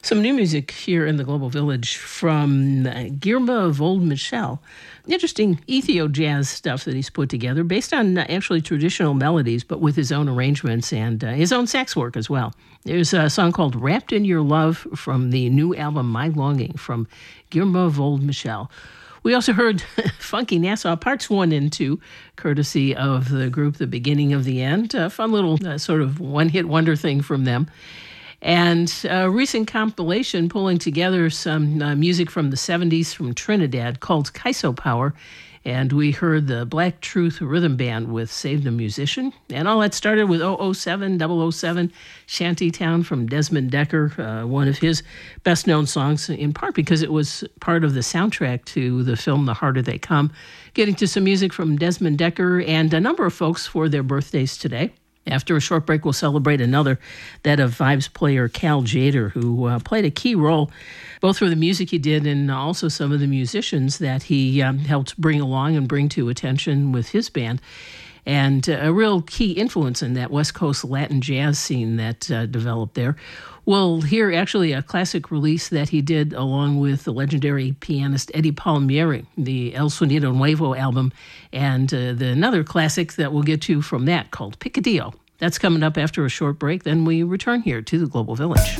Some new music here in the Global Village from Guillermo Vold-Michel. Interesting Ethio-jazz stuff that he's put together based on actually traditional melodies, but with his own arrangements and his own sax work as well. There's a song called Wrapped in Your Love from the new album My Longing from Guillermo Vold-Michel. We also heard Funky Nassau Parts 1 and 2, courtesy of the group The Beginning of the End. A fun little sort of one-hit wonder thing from them. And a recent compilation pulling together some music from the 70s from Trinidad called Kaiso Power. And we heard the Black Truth Rhythm Band with Save the Musician. And all that started with 007 Shantytown from Desmond Dekker, one of his best-known songs, in part because it was part of the soundtrack to the film The Harder They Come. Getting to some music from Desmond Dekker and a number of folks for their birthdays today. After a short break, we'll celebrate another, that of Vibes player Cal Tjader, who played a key role both for the music he did and also some of the musicians that he helped bring along and bring to attention with his band. And a real key influence in that West Coast Latin jazz scene that developed there. We'll hear actually a classic release that he did along with the legendary pianist Eddie Palmieri, the El Sonido Nuevo album, and another classic that we'll get to from that called Picadillo. That's coming up after a short break. Then we return here to the Global Village.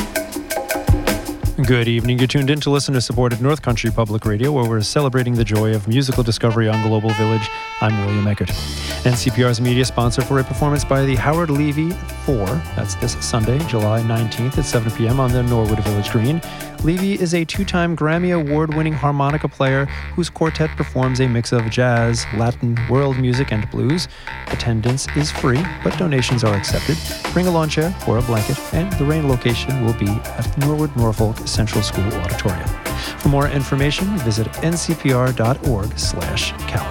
Good evening. You're tuned in to listen to supported North Country Public Radio, where we're celebrating the joy of musical discovery on Global Village. I'm William Eckert. NCPR's media sponsor for a performance by the Howard Levy 4. That's this Sunday, July 19th at 7 p.m. on the Norwood Village Green. Levy is a two-time Grammy Award-winning harmonica player whose quartet performs a mix of jazz, Latin, world music, and blues. Attendance is free, but donations are accepted. Bring a lawn chair or a blanket, and the rain location will be at Norwood Norfolk Central School Auditorium. For more information, visit ncpr.org/calendar.